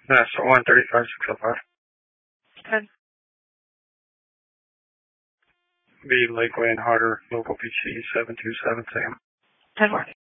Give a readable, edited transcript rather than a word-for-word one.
That's 135605. 10. B. Lakeway and Harder, local PC 727 Sam. 10 more.